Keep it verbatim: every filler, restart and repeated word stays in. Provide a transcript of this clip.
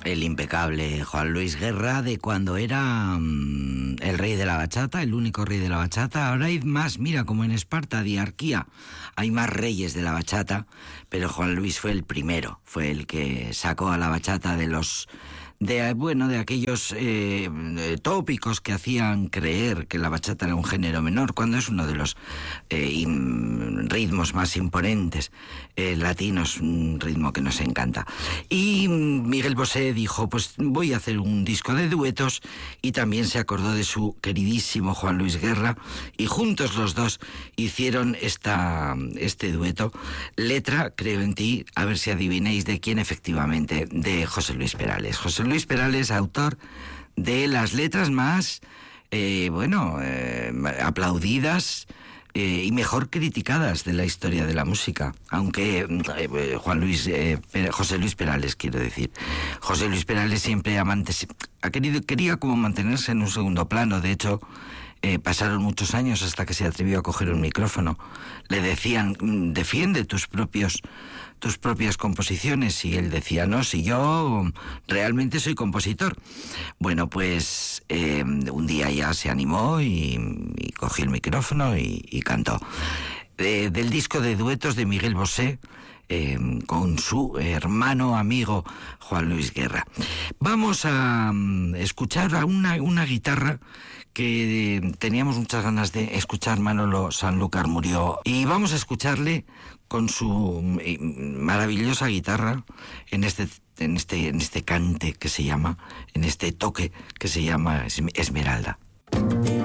el impecable Juan Luis Guerra, de cuando era um, el rey de la bachata, el único rey de la bachata. Ahora hay más, mira, como en Esparta, diarquía, hay más reyes de la bachata, pero Juan Luis fue el primero, fue el que sacó a la bachata de los... de bueno de aquellos eh, tópicos que hacían creer que la bachata era un género menor, cuando es uno de los eh, in, ritmos más imponentes eh, latinos, un ritmo que nos encanta. Y Miguel Bosé dijo, pues voy a hacer un disco de duetos, y también se acordó de su queridísimo Juan Luis Guerra, y juntos los dos hicieron esta, este dueto, letra Creo en ti, a ver si adivináis de quién, efectivamente, de José Luis Perales. José Luis Perales, autor de las letras más, eh, bueno, eh, aplaudidas eh, y mejor criticadas de la historia de la música. Aunque eh, Juan Luis, eh, José Luis Perales, quiero decir. José Luis Perales siempre amante, ha querido, quería como mantenerse en un segundo plano. De hecho, Eh, pasaron muchos años hasta que se atrevió a coger un micrófono. Le decían, defiende tus propios tus propias composiciones, y él decía, no, si yo realmente soy compositor. Bueno, pues eh, un día ya se animó y, y cogió el micrófono y, y cantó. De, del disco de duetos de Miguel Bosé, Eh, con su hermano amigo Juan Luis Guerra. Vamos a um, escuchar a una, una guitarra que eh, teníamos muchas ganas de escuchar. Manolo Sanlúcar murió, y vamos a escucharle con su eh, maravillosa guitarra en este, en este, en este cante que se llama, en este toque que se llama Esmeralda.